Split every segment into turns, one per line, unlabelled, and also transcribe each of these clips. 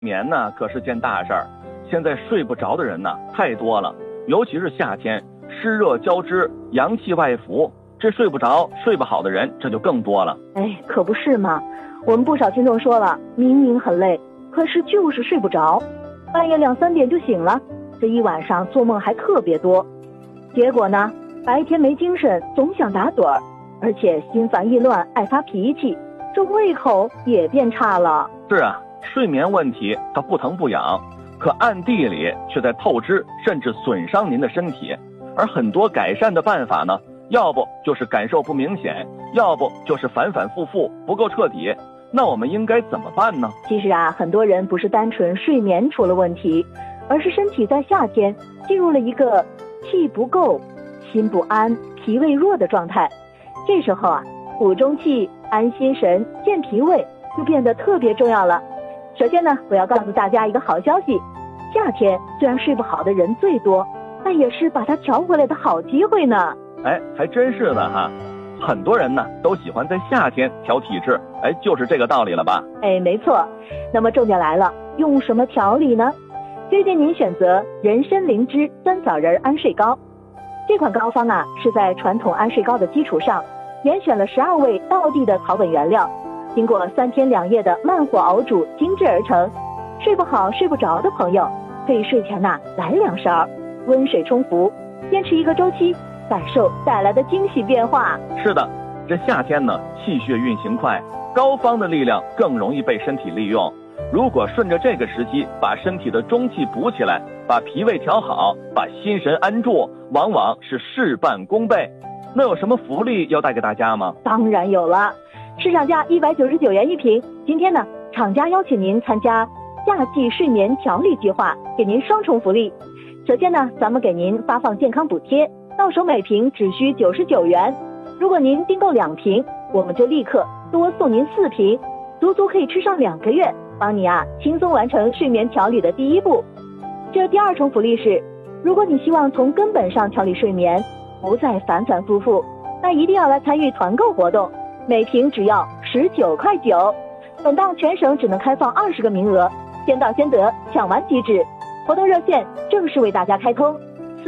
眠呢可是件大事儿，现在睡不着的人呢太多了，尤其是夏天，湿热交织，阳气外浮，这睡不着、睡不好的人这就更多了。
哎，可不是嘛，我们不少听众说了，明明很累，可是就是睡不着，半夜2、3点就醒了，这一晚上做梦还特别多，结果呢，白天没精神，总想打盹儿，而且心烦意乱，爱发脾气，这胃口也变差了。
是啊，睡眠问题它不疼不痒，可暗地里却在透支甚至损伤您的身体。而很多改善的办法呢，要不就是感受不明显，要不就是反反复复不够彻底。那我们应该怎么办呢？
其实啊，很多人不是单纯睡眠出了问题，而是身体在夏天进入了一个气不够、心不安、脾胃弱的状态。这时候啊，补中气、安心神、健脾胃就变得特别重要了。首先呢，我要告诉大家一个好消息，夏天虽然睡不好的人最多，但也是把它调回来的好机会呢。
哎，还真是的哈。很多人呢都喜欢在夏天调体质，哎，就是这个道理了吧？
哎，没错。那么重点来了，用什么调理呢？推荐您选择人参灵芝酸枣仁安睡膏。这款膏方啊，是在传统安睡膏的基础上，严选了12味道地的草本原料，经过3天2夜的慢火熬煮精制而成。睡不好、睡不着的朋友，可以睡前来2勺，温水冲服，坚持1个周期，感受带来的惊喜变化。
是的，这夏天呢，气血运行快，膏方的力量更容易被身体利用。如果顺着这个时机把身体的中气补起来，把脾胃调好，把心神安住，往往是事半功倍。那有什么福利要带给大家吗？
当然有了，市场价199元一瓶。今天呢，厂家邀请您参加夏季睡眠调理计划，给您双重福利。首先呢，咱们给您发放健康补贴，到手每瓶只需99元。如果您订购2瓶，我们就立刻多送您4瓶，足足可以吃上2个月，帮你轻松完成睡眠调理的第一步。这第2重福利是，如果你希望从根本上调理睡眠，不再反反复复，那一定要来参与团购活动，每瓶只要19.9块。本档全省只能开放20个名额，先到先得，抢完即止。活动热线正式为大家开通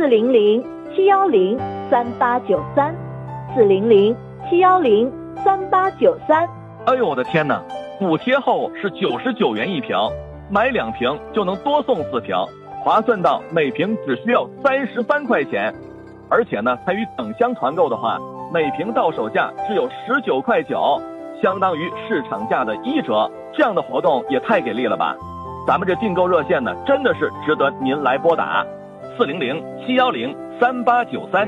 ，400-710-3893 400-710-3893。
哎呦我的天哪，补贴后是99元一瓶，买2瓶就能多送4瓶，划算到每瓶只需要33块钱。而且呢，参与等箱团购的话，每瓶到手价只有19.9块，相当于市场价的1折。这样的活动也太给力了吧！咱们这订购热线呢，真的是值得您来拨打，400-710-3893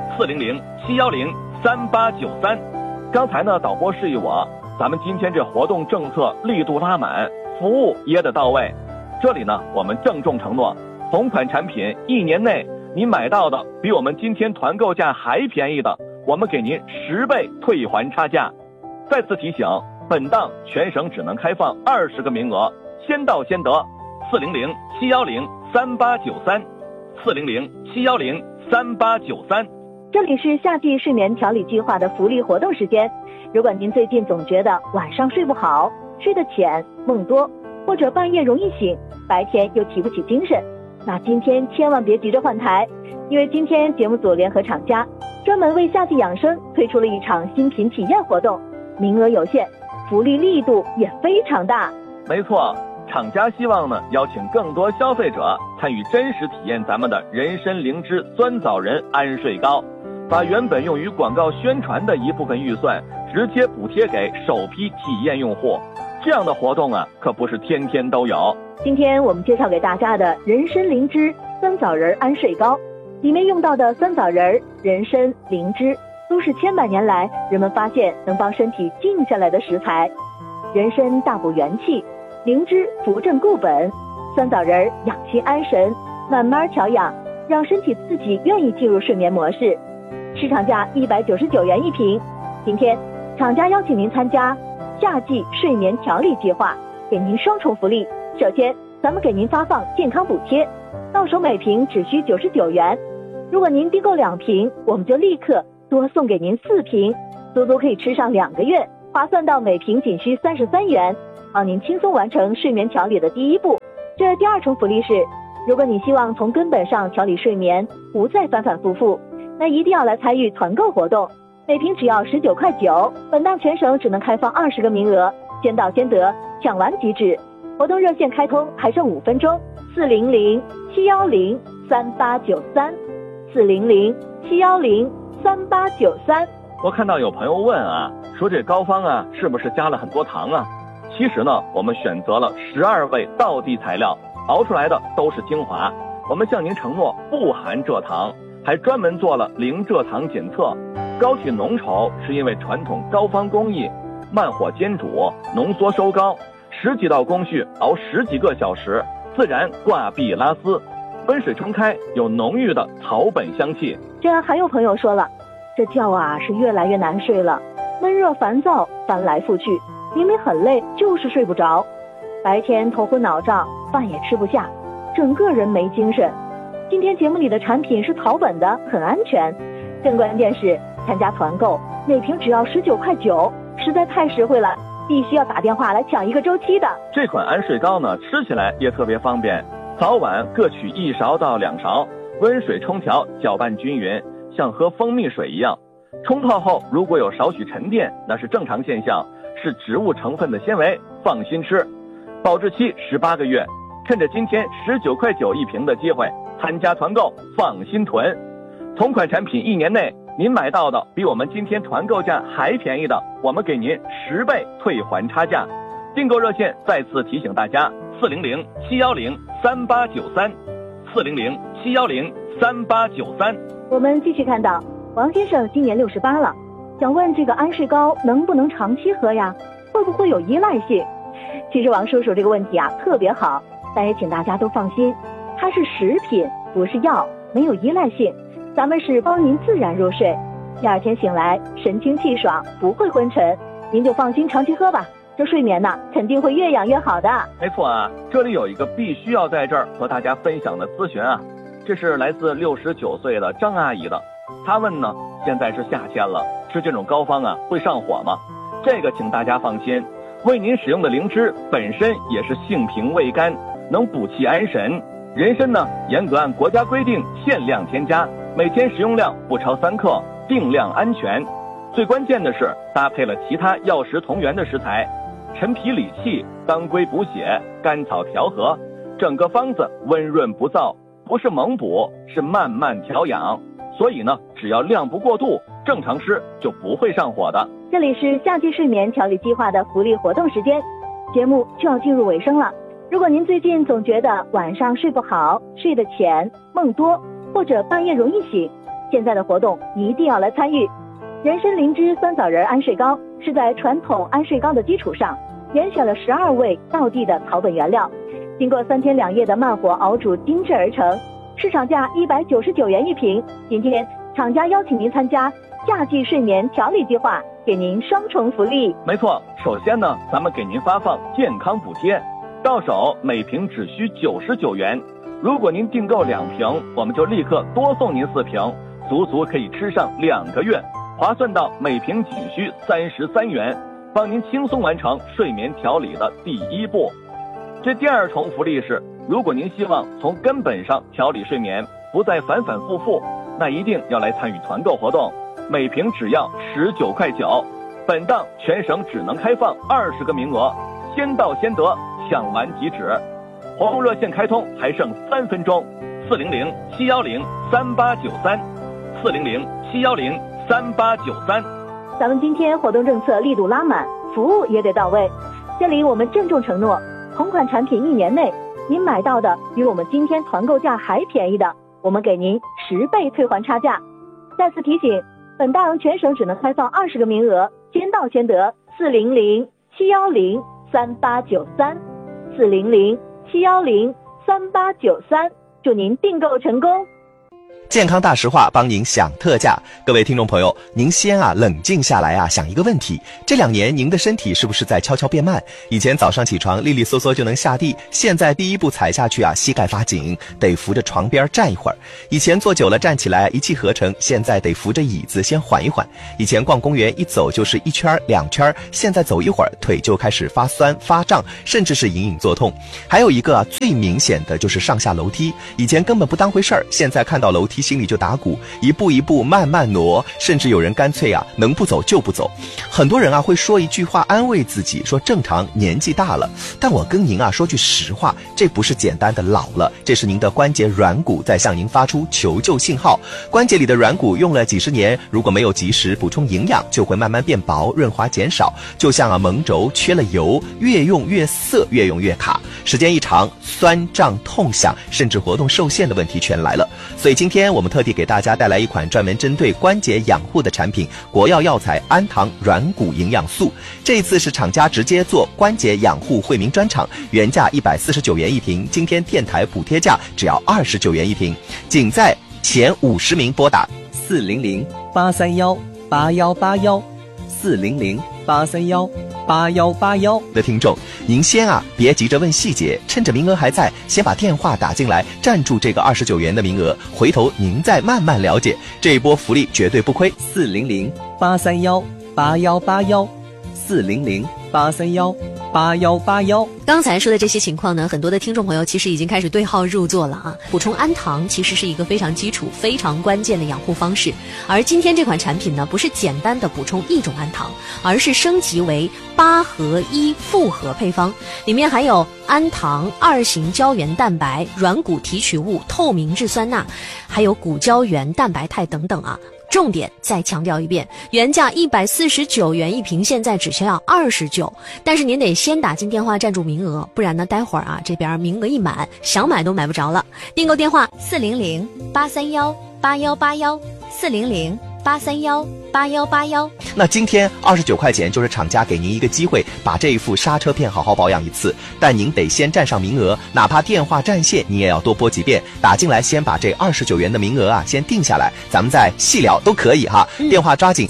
400-710-3893。刚才呢，导播示意我，咱们今天这活动政策力度拉满，服务也得到位。这里呢，我们郑重承诺，同款产品1年内您买到的比我们今天团购价还便宜的，我们给您10倍退还差价。再次提醒，本档全省只能开放20个名额，先到先得。400-710-3893 400-710-3893。
这里是夏季睡眠调理计划的福利活动时间。如果您最近总觉得晚上睡不好，睡得浅，梦多，或者半夜容易醒，白天又提不起精神，那今天千万别急着换台，因为今天节目组联合厂家专门为夏季养生推出了一场新品体验活动，名额有限，福利力度也非常大。
没错，厂家希望呢，邀请更多消费者参与真实体验咱们的人参灵芝酸枣仁安睡膏，把原本用于广告宣传的一部分预算直接补贴给首批体验用户。这样的活动可不是天天都有。
今天我们介绍给大家的人参灵芝酸枣仁安睡膏，里面用到的酸枣仁、人参、灵芝都是千百年来人们发现能帮身体静下来的食材。人参大补元气，灵芝扶正固本，酸枣仁养心安神，慢慢调养，让身体自己愿意进入睡眠模式。市场价199元一瓶。今天厂家邀请您参加夏季睡眠调理计划，给您双重福利。首先，咱们给您发放健康补贴，到手每瓶只需99元。如果您订购2瓶，我们就立刻多送给您4瓶，足足可以吃上2个月，划算到每瓶仅需33元。 帮您轻松完成睡眠调理的第一步。这第二重福利是，如果你希望从根本上调理睡眠，不再反反复复，那一定要来参与团购活动，每瓶只要19.9块，本档全省只能开放20个名额，先到先得，抢完即止。活动热线开通还剩5分钟，400-710-3893，400-710-3893。
我看到有朋友问啊，说这膏方啊是不是加了很多糖啊？其实呢，我们选择了12味道地材料，熬出来的都是精华。我们向您承诺不含蔗糖，还专门做了零蔗糖检测。膏体浓稠是因为传统膏方工艺，慢火煎煮，浓缩收膏，10几道工序熬10几个小时，自然挂壁拉丝，温水冲开，有浓郁的草本香气。
这还有朋友说了，这觉啊是越来越难睡了，闷热烦躁，翻来覆去，明明很累，就是睡不着，白天头昏脑胀，饭也吃不下，整个人没精神。今天节目里的产品是草本的，很安全，更关键是参加团购，每瓶只要19.9块，实在太实惠了，必须要打电话来抢一个周期的。
这款安睡膏呢，吃起来也特别方便，早晚各取1勺到2勺，温水冲调，搅拌均匀，像喝蜂蜜水一样。冲泡后如果有少许沉淀，那是正常现象，是植物成分的纤维，放心吃。保质期18个月，趁着今天19.9块一瓶的机会，参加团购，放心囤。同款产品1年内您买到的比我们今天团购价还便宜的，我们给您10倍退还差价。订购热线再次提醒大家：400-710-3893，400-710-3893。
我们继续看到王先生今年68了，想问这个安睡膏能不能长期喝呀？会不会有依赖性？其实王叔叔这个问题啊特别好，但也请大家都放心，它是食品不是药，没有依赖性，咱们是帮您自然入睡，第2天醒来神清气爽，不会昏沉，您就放心长期喝吧，这睡眠呢肯定会越养越好的。
没错啊，这里有一个必须要在这儿和大家分享的咨询啊，这是来自69岁的张阿姨的。她问呢，现在是夏天了，吃这种膏方啊会上火吗？这个请大家放心，为您使用的灵芝本身也是性平味甘，能补气安神。人参呢，严格按国家规定限量添加，每天食用量不超3克，定量安全。最关键的是搭配了其他药食同源的食材，陈皮理气，当归补血，甘草调和，整个方子温润不燥，不是猛补，是慢慢调养。所以呢，只要量不过度，正常吃就不会上火的。
这里是夏季睡眠调理计划的福利活动时间，节目就要进入尾声了。如果您最近总觉得晚上睡不好，睡得浅，梦多，或者半夜容易醒，现在的活动一定要来参与。人参灵芝酸枣仁安睡膏是在传统安睡膏的基础上，严选了12味道地的草本原料，经过3天2夜的慢火熬煮精制而成，市场价199元一瓶。今天厂家邀请您参加夏季睡眠调理计划，给您双重福利。
没错，首先呢，咱们给您发放健康补贴，到手每瓶只需99元。如果您订购2瓶，我们就立刻多送您4瓶，足足可以吃上2个月，划算到每瓶仅需33元，帮您轻松完成睡眠调理的第1步。这第2重福利是，如果您希望从根本上调理睡眠，不再反反复复，那一定要来参与团购活动，每瓶只要19.9块，本档全省只能开放20个名额，先到先得，抢完即止。活动热线开通还剩3分钟，400-710-3893，400-710-3893。
咱们今天活动政策力度拉满，服务也得到位。这里我们郑重承诺，同款产品1年内您买到的比我们今天团购价还便宜的，我们给您10倍退还差价。再次提醒，本档全省只能开放20个名额，先到先得，400-710-3893，400-710-3893，祝您订购成功。
健康大实话帮您享特价。各位听众朋友，您先冷静下来想一个问题，这2年您的身体是不是在悄悄变慢？以前早上起床利利索索就能下地，现在第一步踩下去膝盖发紧，得扶着床边站一会儿。以前坐久了站起来一气呵成，现在得扶着椅子先缓一缓。以前逛公园一走就是1圈2圈，现在走一会儿腿就开始发酸发胀，甚至是隐隐作痛。还有一个最明显的就是上下楼梯，以前根本不当回事儿，现在看到楼梯心里就打鼓，一步一步慢慢挪，甚至有人干脆能不走就不走。很多人会说一句话安慰自己，说正常，年纪大了。但我跟您说句实话，这不是简单的老了，这是您的关节软骨在向您发出求救信号。关节里的软骨用了几十年，如果没有及时补充营养，就会慢慢变薄，润滑减少，就像蒙轴缺了油，越用越涩，越用越卡，时间一长，酸胀痛响，甚至活动受限的问题全来了。所以今天我们特地给大家带来一款专门针对关节养护的产品——国药药材安堂软骨营养素。这一次是厂家直接做关节养护惠民专场，原价149元一瓶，今天电台补贴价只要29元一瓶，仅在前50名拨打
400-831-8181，400-831-8181
的听众，您先别急着问细节，趁着名额还在，先把电话打进来，占住这个29元的名额，回头您再慢慢了解，这一波福利绝对不亏。
400-831-8181，400-831-8181。
刚才说的这些情况呢，很多的听众朋友其实已经开始对号入座了补充氨糖其实是一个非常基础、非常关键的养护方式，而今天这款产品呢，不是简单的补充一种氨糖，而是升级为8合1复合配方，里面含有氨糖、2型胶原蛋白、软骨提取物、透明质酸钠，还有骨胶原蛋白肽等等重点再强调一遍，原价149元一瓶，现在只需要29，但是您得先打进电话占住名额，不然呢待会儿这边名额一满，想买都买不着了。订购电话400-831-8181，400-831-8181。
那今天29块钱就是厂家给您一个机会，把这一副刹车片好好保养一次，但您得先占上名额，哪怕电话占线你也要多拨几遍，打进来先把这29元的名额先定下来，咱们再细聊都可以电话抓紧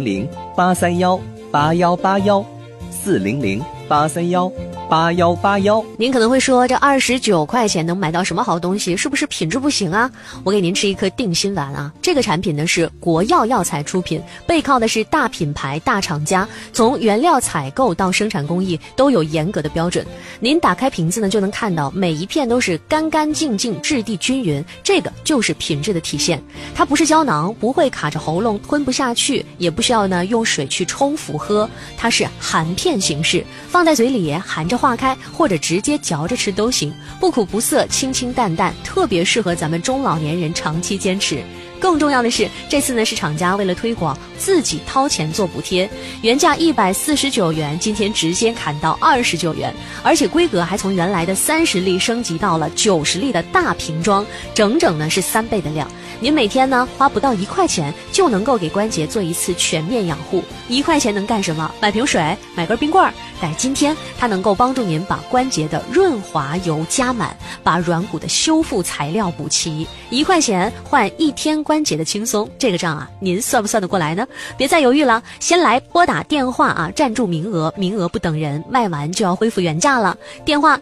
400-831-8181，400-831-8181。
您可能会说，这29块钱能买到什么好东西？是不是品质不行啊？我给您吃一颗定心丸这个产品呢是国药药材出品，背靠的是大品牌、大厂家，从原料采购到生产工艺都有严格的标准。您打开瓶子呢，就能看到每一片都是干干净净、质地均匀，这个就是品质的体现。它不是胶囊，不会卡着喉咙吞不下去，也不需要呢用水去冲服喝，它是含片形式，放在嘴里含着化开，或者直接嚼着吃都行，不苦不涩，清清淡淡，特别适合咱们中老年人长期坚持。更重要的是，这次呢是厂家为了推广自己掏钱做补贴，原价149元，今天直接砍到29元，而且规格还从原来的30粒升级到了90粒的大瓶装，整整呢是3倍的量。您每天呢花不到1块钱就能够给关节做一次全面养护。1块钱能干什么？买瓶水，买根冰棍。但是今天它能够帮助您把关节的润滑油加满，把软骨的修复材料补齐。1块钱换1天关节的轻松，这个账您算不算得过来呢？别再犹豫了，先来拨打电话占住名额，名额不等人，卖完就要恢复原价了。电话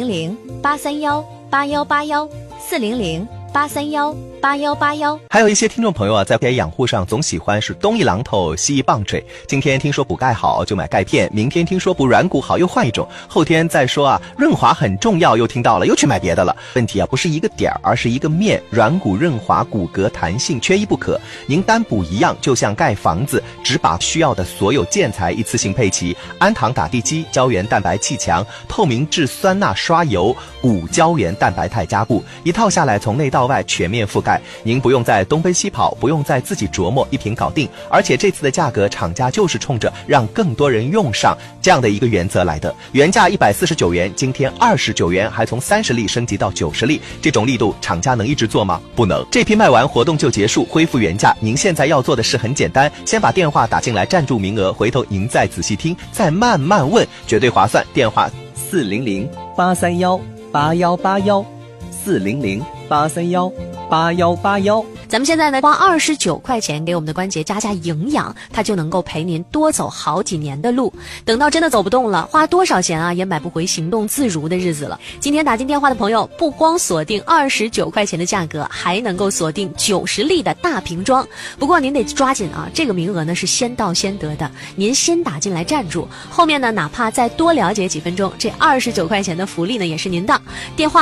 400-831-8181，400-831-8181。
还有一些听众朋友在关节养护上总喜欢是东一榔头西一棒槌，今天听说补钙好就买钙片，明天听说补软骨好又换一种，后天再说润滑很重要又听到了又去买别的了。问题不是一个点儿，而是一个面，软骨润滑骨骼弹性缺一不可。您单补一样就像盖房子，只把需要的所有建材一次性配齐，氨糖打地基，胶原蛋白气墙，透明质酸钠刷油，骨胶原蛋白肽加固，一套下来从内到外全面覆盖，您不用再东奔西跑，不用再自己琢磨，一瓶搞定。而且这次的价格，厂家就是冲着让更多人用上这样的一个原则来的。原价149元，今天29元，还从30粒升级到90粒，这种力度厂家能一直做吗？不能。这批卖完活动就结束，恢复原价。您现在要做的事很简单，先把电话打进来占住名额，回头您再仔细听，再慢慢问，绝对划算。电话
400-831-8181，400-831-8181。 8318181。
咱们现在呢，花29块钱给我们的关节加营养，它就能够陪您多走好几年的路。等到真的走不动了，花多少钱啊也买不回行动自如的日子了。今天打进电话的朋友，不光锁定29块钱的价格，还能够锁定90粒的大瓶装。不过您得抓紧啊，这个名额呢是先到先得的，您先打进来站住，后面呢哪怕再多了解几分钟，这29块钱的福利呢也是您的。电话